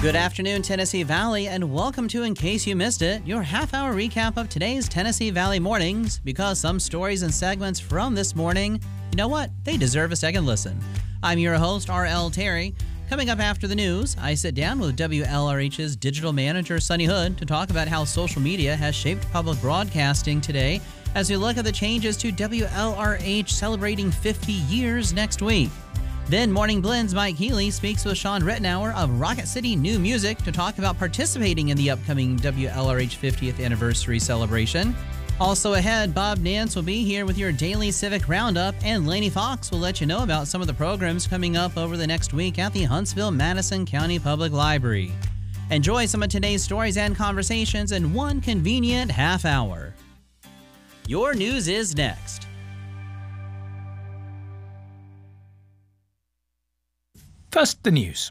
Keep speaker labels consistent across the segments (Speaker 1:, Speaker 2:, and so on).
Speaker 1: Good afternoon, Tennessee Valley, and welcome to In Case You Missed It, your half-hour recap of today's Tennessee Valley mornings, because some stories and segments from this morning, you know what? They deserve a second listen. I'm your host, R.L. Terry. Coming up after the news, I sit down with WLRH's digital manager, Sunny Hood, to talk about how social media has shaped public broadcasting today as we look at the changes to WLRH celebrating 50 years next week. Then Morning Blend's Mike Healy speaks with Sean Rittenauer of Rocket City New Music to talk about participating in the upcoming WLRH 50th anniversary celebration. Also ahead, Bob Nance will be here with your daily Civic Roundup, and Lainey Fox will let you know about some of the programs coming up over the next week at the Huntsville-Madison County Public Library. Enjoy some of today's stories and conversations in one convenient half hour. Your news is next.
Speaker 2: First, the news.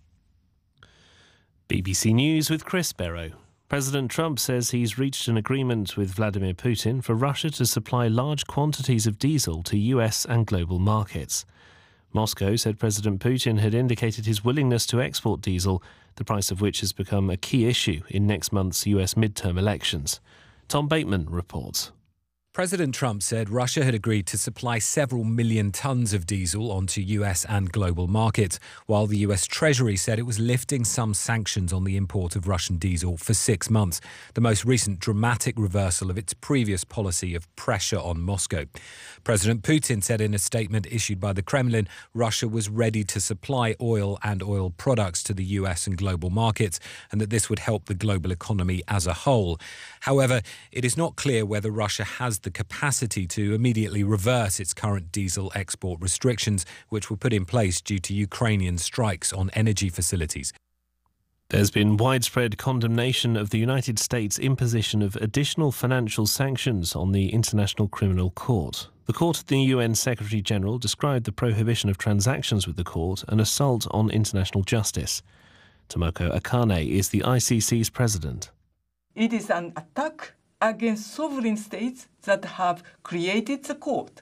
Speaker 3: BBC News with Chris Barrow. President Trump says he's reached an agreement with Vladimir Putin for Russia to supply large quantities of diesel to US and global markets. Moscow said President Putin had indicated his willingness to export diesel, the price of which has become a key issue in next month's US midterm elections. Tom Bateman reports.
Speaker 2: President Trump said Russia had agreed to supply several million tons of diesel onto US and global markets, while the US Treasury said it was lifting some sanctions on the import of Russian diesel for 6 months, the most recent dramatic reversal of its previous policy of pressure on Moscow. President Putin said in a statement issued by the Kremlin, Russia was ready to supply oil and oil products to the US and global markets, and that this would help the global economy as a whole. However, it is not clear whether Russia has the capacity to immediately reverse its current diesel export restrictions, which were put in place due to Ukrainian strikes on energy facilities.
Speaker 3: There's been widespread condemnation of the United States' imposition of additional financial sanctions on the International Criminal Court. The court of the UN Secretary-General described the prohibition of transactions with the court an assault on international justice. Tomoko Akane is the ICC's president.
Speaker 4: It is an attack against sovereign states that have created the court.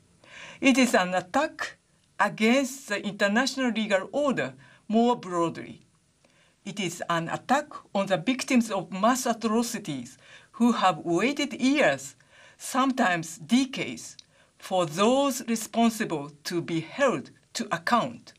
Speaker 4: It is an attack against the international legal order more broadly. It is an attack on the victims of mass atrocities who have waited years, sometimes decades, for those responsible to be held to account.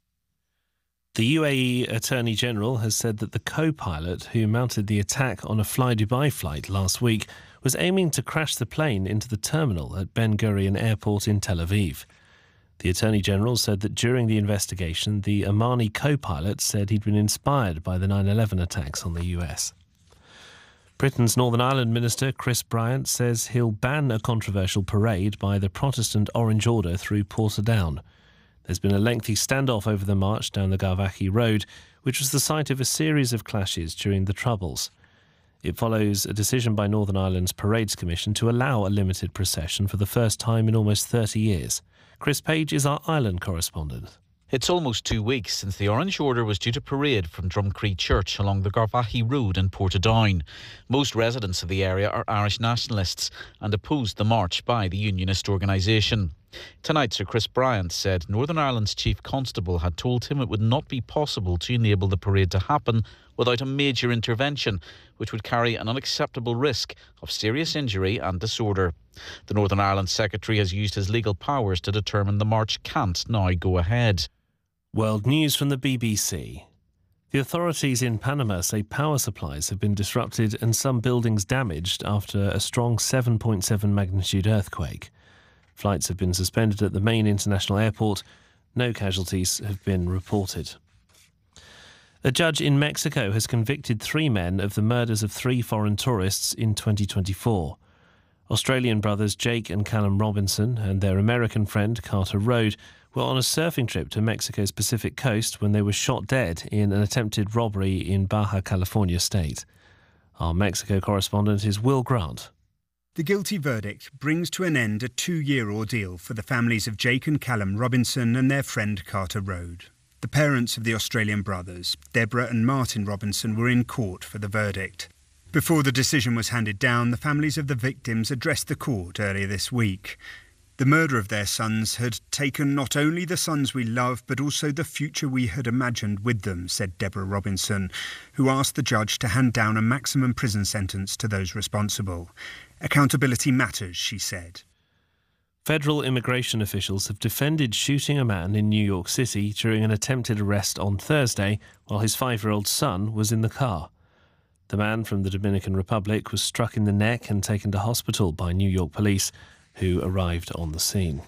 Speaker 3: The UAE Attorney General has said that the co-pilot who mounted the attack on a Fly Dubai flight last week was aiming to crash the plane into the terminal at Ben Gurion Airport in Tel Aviv. The Attorney General said that during the investigation, the Omani co-pilot said he'd been inspired by the 9/11 attacks on the US. Britain's Northern Ireland Minister Chris Bryant says he'll ban a controversial parade by the Protestant Orange Order through Portadown. There's been a lengthy standoff over the march down the Garvaghy Road, which was the site of a series of clashes during the Troubles. It follows a decision by Northern Ireland's Parades Commission to allow a limited procession for the first time in almost 30 years. Chris Page is our Ireland correspondent.
Speaker 5: It's almost 2 weeks since the Orange Order was due to parade from Drumcree Church along the Garvaghy Road in Portadown. Most residents of the area are Irish nationalists and opposed the march by the unionist organisation. Tonight, Sir Chris Bryant said Northern Ireland's Chief Constable had told him it would not be possible to enable the parade to happen without a major intervention, which would carry an unacceptable risk of serious injury and disorder. The Northern Ireland Secretary has used his legal powers to determine the march can't now go ahead.
Speaker 3: World news from the BBC. The authorities in Panama say power supplies have been disrupted and some buildings damaged after a strong 7.7 magnitude earthquake. Flights have been suspended at the main international airport. No casualties have been reported. A judge in Mexico has convicted 3 men of the murders of 3 foreign tourists in 2024. Australian brothers Jake and Callum Robinson and their American friend Carter Road were on a surfing trip to Mexico's Pacific coast when they were shot dead in an attempted robbery in Baja California state. Our Mexico correspondent is Will Grant.
Speaker 6: The guilty verdict brings to an end a 2-year ordeal for the families of Jake and Callum Robinson and their friend Carter Road. The parents of the Australian brothers, Deborah and Martin Robinson, were in court for the verdict. Before the decision was handed down, the families of the victims addressed the court earlier this week. The murder of their sons had taken not only the sons we love, but also the future we had imagined with them, said Deborah Robinson, who asked the judge to hand down a maximum prison sentence to those responsible. Accountability matters, she said.
Speaker 3: Federal immigration officials have defended shooting a man in New York City during an attempted arrest on Thursday while his 5-year-old son was in the car. The man from the Dominican Republic was struck in the neck and taken to hospital by New York police, who arrived on the scene.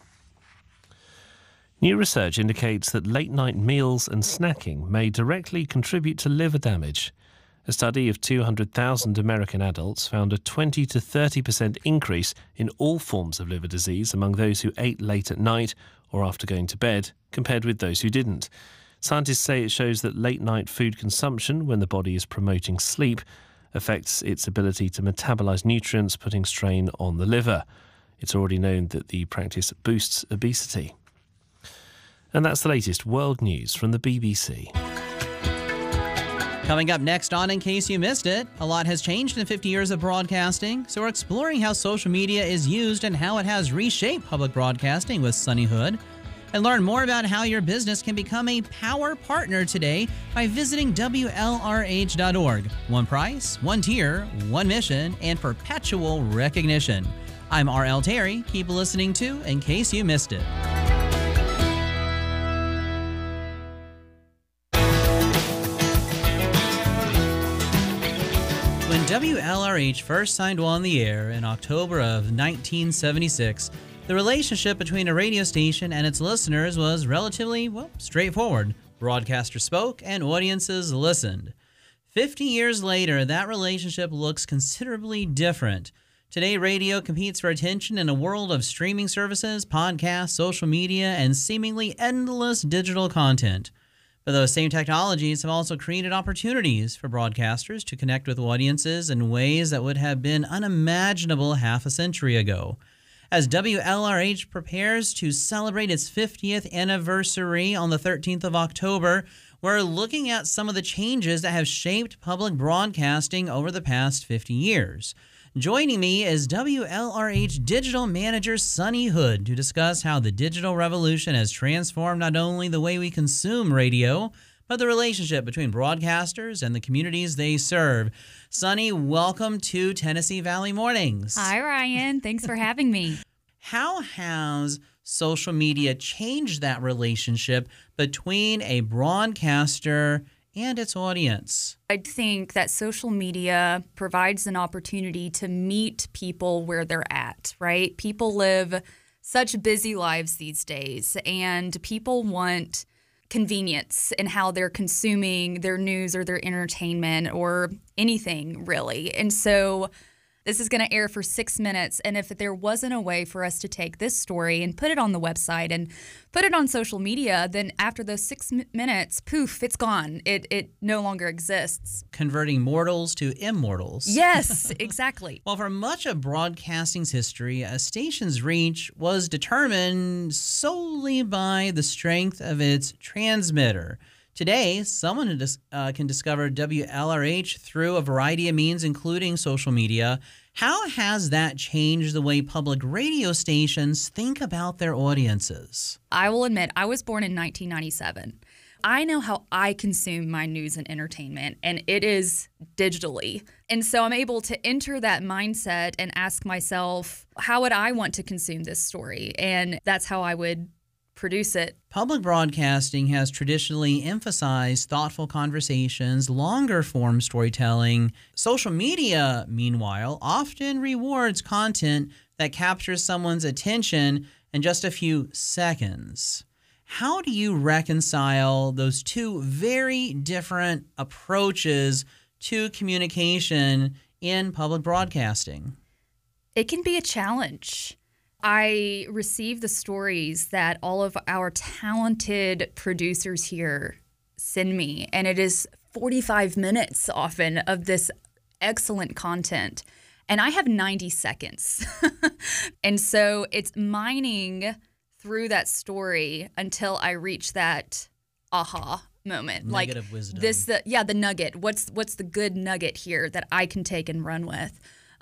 Speaker 3: New research indicates that late-night meals and snacking may directly contribute to liver damage. A study of 200,000 American adults found a 20 to 30% increase in all forms of liver disease among those who ate late at night or after going to bed, compared with those who didn't. Scientists say it shows that late-night food consumption, when the body is promoting sleep, affects its ability to metabolize nutrients, putting strain on the liver. It's already known that the practice boosts obesity. And that's the latest world news from the BBC.
Speaker 1: Coming up next on In Case You Missed It, a lot has changed in 50 years of broadcasting, so we're exploring how social media is used and how it has reshaped public broadcasting with Sunny Hood. And learn more about how your business can become a power partner today by visiting WLRH.org. One price, one tier, one mission, and perpetual recognition. I'm R.L. Terry. Keep listening to In Case You Missed It. When WLRH first signed on the air in October of 1976, the relationship between a radio station and its listeners was relatively, straightforward. Broadcasters spoke and audiences listened. 50 years later, that relationship looks considerably different. Today, radio competes for attention in a world of streaming services, podcasts, social media, and seemingly endless digital content. But those same technologies have also created opportunities for broadcasters to connect with audiences in ways that would have been unimaginable half a century ago. As WLRH prepares to celebrate its 50th anniversary on the 13th of October, we're looking at some of the changes that have shaped public broadcasting over the past 50 years. Joining me is WLRH Digital Manager Sunny Hood to discuss how the digital revolution has transformed not only the way we consume radio, but the relationship between broadcasters and the communities they serve. Sunny, welcome to Tennessee Valley Mornings.
Speaker 7: Hi, Ryan. Thanks for having me.
Speaker 1: How has social media changed that relationship between a broadcaster and its audience?
Speaker 7: I think that social media provides an opportunity to meet people where they're at, right? People live such busy lives these days, and people want convenience in how they're consuming their news or their entertainment or anything, really. And so this is going to air for 6 minutes, and if there wasn't a way for us to take this story and put it on the website and put it on social media, then after those 6 minutes, poof, it's gone. It no longer exists.
Speaker 1: Converting mortals to immortals.
Speaker 7: Yes, exactly.
Speaker 1: Well, for much of broadcasting's history, a station's reach was determined solely by the strength of its transmitter. Today, someone can discover WLRH through a variety of means, including social media. How has that changed the way public radio stations think about their audiences?
Speaker 7: I will admit, I was born in 1997. I know how I consume my news and entertainment, and it is digitally. And so I'm able to enter that mindset and ask myself, how would I want to consume this story? And that's how I would produce it.
Speaker 1: Public broadcasting has traditionally emphasized thoughtful conversations, longer form storytelling. Social media, meanwhile, often rewards content that captures someone's attention in just a few seconds. How do you reconcile those two very different approaches to communication in public broadcasting?
Speaker 7: It can be a challenge. I receive the stories that all of our talented producers here send me, and it is 45 minutes often of this excellent content, and I have 90 seconds. And so it's mining through that story until I reach that aha moment.
Speaker 1: Nugget of wisdom.
Speaker 7: The nugget. What's the good nugget here that I can take and run with?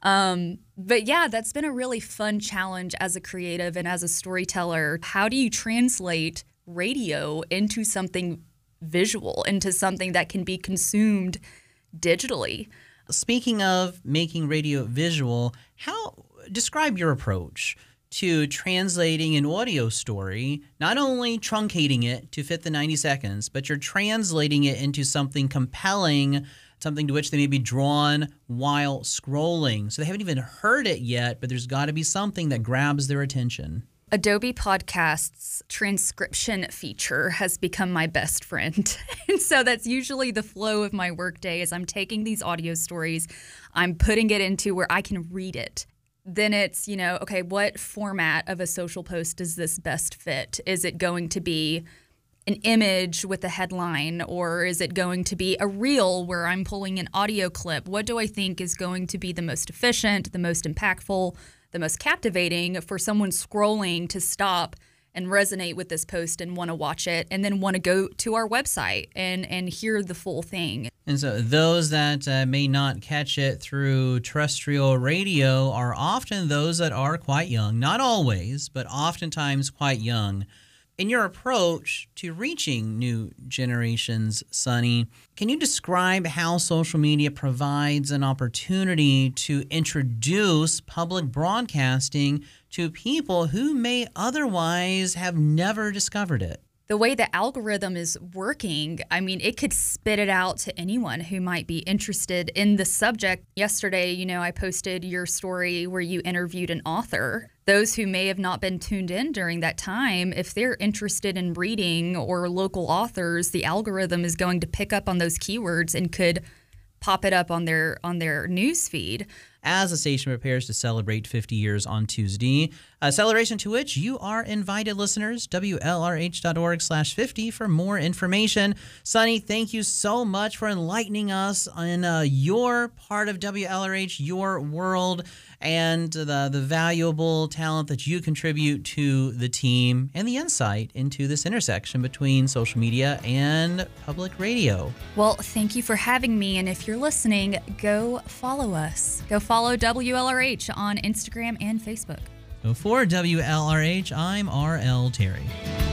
Speaker 7: But yeah, that's been a really fun challenge as a creative and as a storyteller. How do you translate radio into something visual, into something that can be consumed digitally?
Speaker 1: Speaking of making radio visual, describe your approach to translating an audio story, not only truncating it to fit the 90 seconds, but you're translating it into something compelling, something to which they may be drawn while scrolling. So they haven't even heard it yet, but there's got to be something that grabs their attention.
Speaker 7: Adobe Podcast's transcription feature has become my best friend. And so that's usually the flow of my workday is I'm taking these audio stories, I'm putting it into where I can read it. Then it's, okay, what format of a social post does this best fit? Is it going to be an image with a headline, or is it going to be a reel where I'm pulling an audio clip? What do I think is going to be the most efficient, the most impactful, the most captivating for someone scrolling to stop and resonate with this post and want to watch it and then want to go to our website and hear the full thing?
Speaker 1: And so those that may not catch it through terrestrial radio are often those that are quite young, not always, but oftentimes quite young. In your approach to reaching new generations, Sonny, can you describe how social media provides an opportunity to introduce public broadcasting to people who may otherwise have never discovered it?
Speaker 7: The way the algorithm is working, it could spit it out to anyone who might be interested in the subject. Yesterday, I posted your story where you interviewed an author. Those who may have not been tuned in during that time, if they're interested in reading or local authors, the algorithm is going to pick up on those keywords and could pop it up on their news feed.
Speaker 1: As the station prepares to celebrate 50 years on Tuesday, a celebration to which you are invited, listeners, WLRH.org/50 for more information. Sonny, thank you so much for enlightening us on your part of WLRH, your world, and the valuable talent that you contribute to the team and the insight into this intersection between social media and public radio.
Speaker 7: Well, thank you for having me. And if you're listening, go follow us. Go follow WLRH on Instagram and Facebook.
Speaker 1: So for WLRH, I'm R.L. Terry.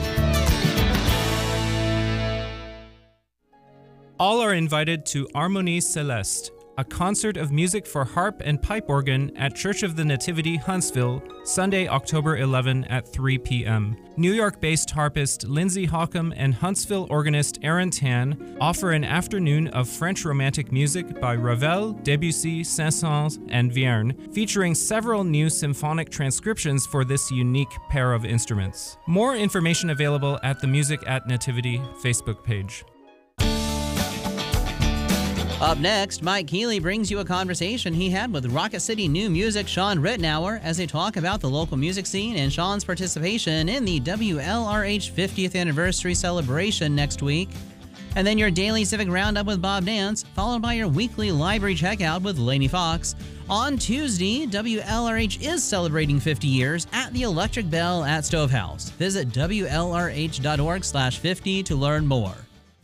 Speaker 8: All are invited to Harmonie Céleste, a concert of music for harp and pipe organ at Church of the Nativity, Huntsville, Sunday, October 11 at 3 p.m. New York-based harpist Lindsay Hockham and Huntsville organist Aaron Tan offer an afternoon of French Romantic music by Ravel, Debussy, Saint-Saëns, and Vierne, featuring several new symphonic transcriptions for this unique pair of instruments. More information available at the Music at Nativity Facebook page.
Speaker 1: Up next, Mike Keeley brings you a conversation he had with Rocket City New Music Sean Rittenauer as they talk about the local music scene and Sean's participation in the WLRH 50th anniversary celebration next week. And then your daily civic roundup with Bob Nance, followed by your weekly library checkout with Lainey Fox. On Tuesday, WLRH is celebrating 50 years at the Electric Bell at Stovehouse. Visit WLRH.org/50 to learn more.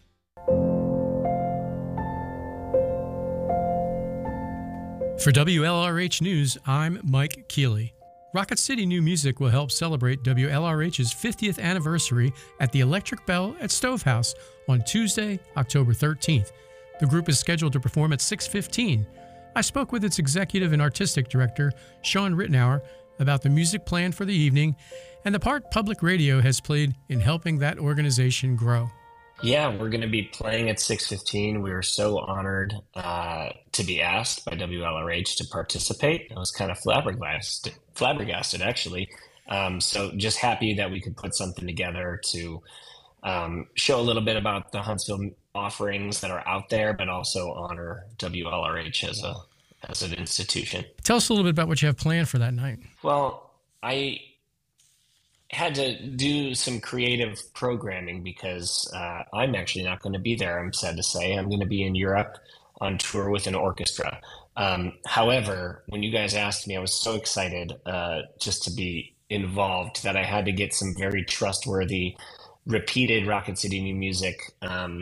Speaker 9: For WLRH News, I'm Mike Keeley. Rocket City New Music will help celebrate WLRH's 50th anniversary at the Electric Bell at Stovehouse on Tuesday, October 13th. The group is scheduled to perform at 6:15. I spoke with its executive and artistic director, Sean Rittenauer, about the music plan for the evening and the part public radio has played in helping that organization grow.
Speaker 10: Yeah, we're going to be playing at 6:15. We were so honored to be asked by WLRH to participate. I was kind of flabbergasted actually. So just happy that we could put something together to show a little bit about the Huntsville offerings that are out there, but also honor WLRH as an institution.
Speaker 9: Tell us a little bit about what you have planned for that night.
Speaker 10: Well, I had to do some creative programming because I'm actually not going to be there, I'm sad to say. I'm going to be in Europe on tour with an orchestra. However, when you guys asked me, I was so excited just to be involved that I had to get some very trustworthy, repeated Rocket City New Music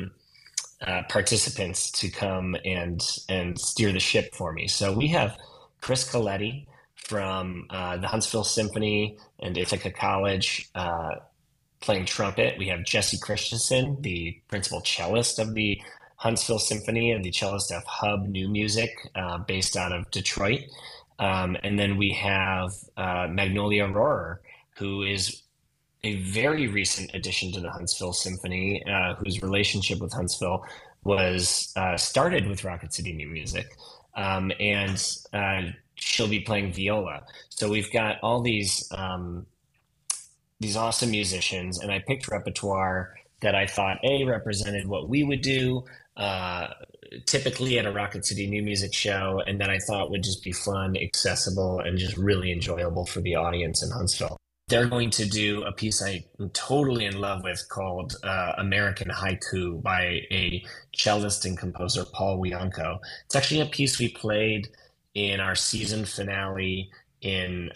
Speaker 10: participants to come and steer the ship for me. So we have Chris Coletti from the Huntsville Symphony and Ithaca College playing trumpet. We have Jesse Christensen, the principal cellist of the Huntsville Symphony and the cellist of Hub New Music, based out of Detroit. And then we have Magnolia Rohrer, who is a very recent addition to the Huntsville Symphony, whose relationship with Huntsville was started with Rocket City New Music. And she'll be playing viola. So we've got all these awesome musicians, and I picked repertoire that I thought represented what we would do typically at a Rocket City New Music show, and that I thought would just be fun, accessible, and just really enjoyable for the audience in Huntsville. They're going to do a piece I'm totally in love with called American Haiku by a cellist and composer, Paul Wianco. It's actually a piece we played in our season finale in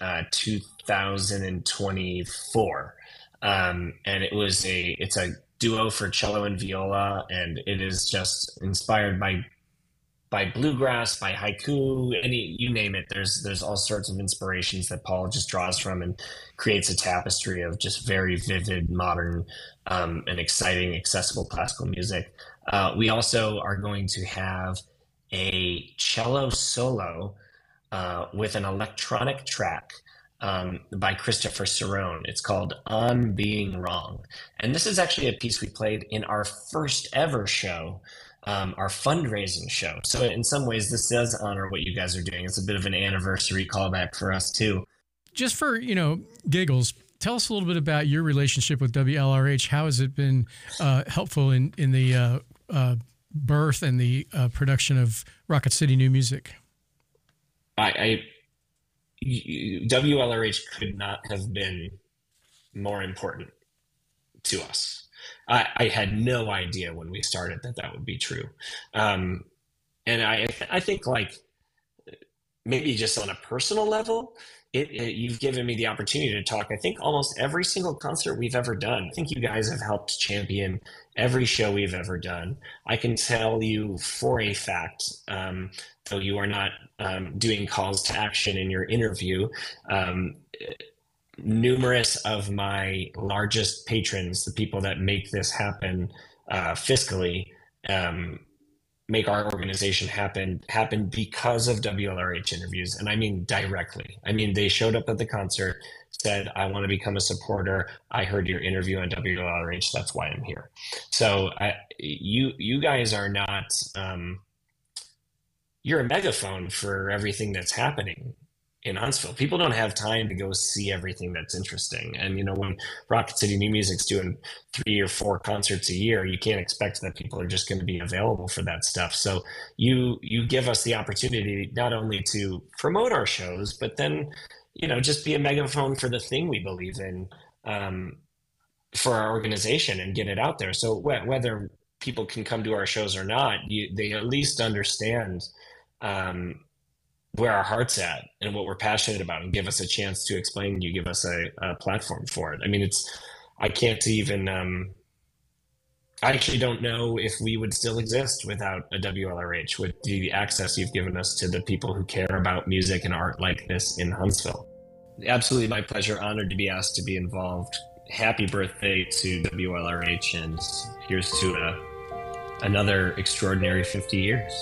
Speaker 10: 2024. And it's a duo for cello and viola, and it is just inspired by bluegrass, by haiku, you name it. There's all sorts of inspirations that Paul just draws from and creates a tapestry of just very vivid, modern, and exciting, accessible classical music. We also are going to have a cello solo with an electronic track by Christopher Cerrone. It's called On Being Wrong. And this is actually a piece we played in our first ever show, our fundraising show. So in some ways, this does honor what you guys are doing. It's a bit of an anniversary callback for us too.
Speaker 9: Just for, giggles, tell us a little bit about your relationship with WLRH. How has it been helpful in the birth and the production of Rocket City New Music?
Speaker 10: WLRH could not have been more important to us. I had no idea when we started that would be true. And I think, like, maybe just on a personal level, you've given me the opportunity to talk, I think, almost every single concert we've ever done. I think you guys have helped champion every show we've ever done. I can tell you for a fact, though you are not doing calls to action in your interview, numerous of my largest patrons, the people that make this happen fiscally, make our organization happen because of WLRH interviews. And I mean directly. I mean, they showed up at the concert, said, I want to become a supporter. I heard your interview on WLRH. That's why I'm here. So you guys are not, you're a megaphone for everything that's happening in Huntsville. People don't have time to go see everything that's interesting. And, when Rocket City New Music's doing 3 or 4 concerts a year, you can't expect that people are just going to be available for that stuff. So you give us the opportunity not only to promote our shows, but then, just be a megaphone for the thing we believe in, for our organization, and get it out there. So whether people can come to our shows or not, they at least understand where our heart's at and what we're passionate about, and give us a chance to explain. You give us a platform for it. I mean, I can't even, I actually don't know if we would still exist without a WLRH, with the access you've given us to the people who care about music and art like this in Huntsville. Absolutely my pleasure. Honored to be asked to be involved. Happy birthday to WLRH, and here's to another extraordinary 50 years.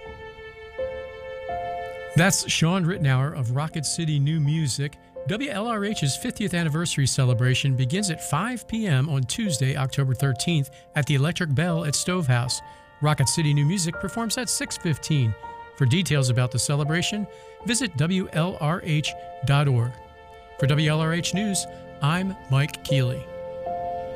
Speaker 9: That's Sean Rittenauer of Rocket City New Music. WLRH's 50th anniversary celebration begins at 5 p.m. on Tuesday, October 13th at the Electric Bell at Stovehouse. Rocket City New Music performs at 6:15. For details about the celebration, visit WLRH.org. For WLRH News, I'm Mike Keeley.